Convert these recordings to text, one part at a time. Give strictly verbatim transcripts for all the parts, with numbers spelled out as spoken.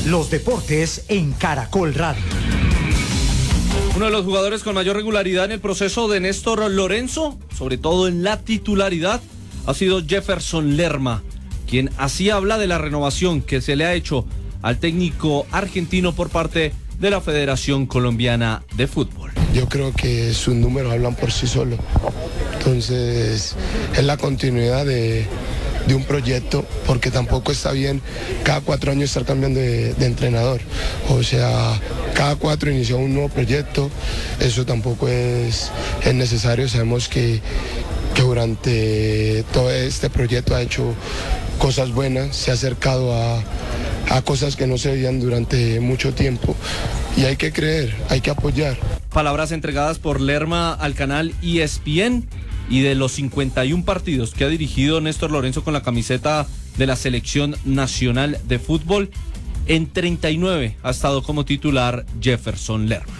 Los deportes en Caracol Radio. Uno de los jugadores con mayor regularidad en el proceso de Néstor Lorenzo, sobre todo en la titularidad, ha sido Jefferson Lerma, quien así habla de la renovación que se le ha hecho al técnico argentino por parte de la Federación Colombiana de Fútbol. Yo creo que sus números hablan por sí solos. Entonces, es la continuidad de, de un proyecto, porque tampoco está bien cada cuatro años estar cambiando de, de entrenador. O sea, cada cuatro inició un nuevo proyecto, eso tampoco es, es necesario. Sabemos que, que durante todo este proyecto ha hecho cosas buenas, se ha acercado a, a cosas que no se veían durante mucho tiempo. Y hay que creer, hay que apoyar. Palabras entregadas por Lerma al canal E S P N, y de los cincuenta y uno partidos que ha dirigido Néstor Lorenzo con la camiseta de la Selección Nacional de Fútbol, en treinta y nueve ha estado como titular Jefferson Lerma.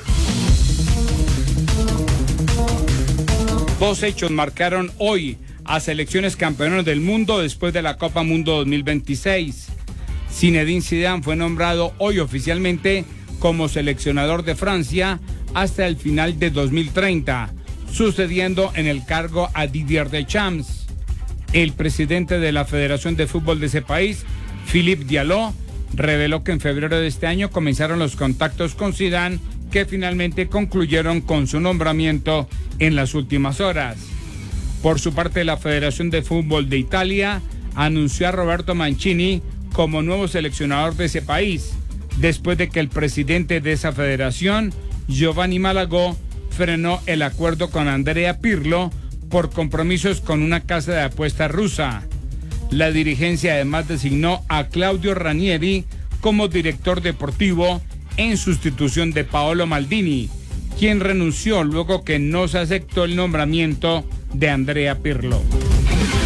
Dos hechos marcaron hoy a selecciones campeonas del mundo después de la Copa Mundo dos mil veintiséis. Zinedine Zidane fue nombrado hoy oficialmente como seleccionador de Francia hasta el final de dos mil treinta, sucediendo en el cargo a Didier Deschamps. El presidente de la Federación de Fútbol de ese país, Philippe Diallo, reveló que en febrero de este año comenzaron los contactos con Zidane, que finalmente concluyeron con su nombramiento en las últimas horas. Por su parte, la Federación de Fútbol de Italia anunció a Roberto Mancini como nuevo seleccionador de ese país, después de que el presidente de esa federación, Giovanni Malagò, frenó el acuerdo con Andrea Pirlo por compromisos con una casa de apuestas rusa. La dirigencia además designó a Claudio Ranieri como director deportivo en sustitución de Paolo Maldini, quien renunció luego que no se aceptó el nombramiento de Andrea Pirlo.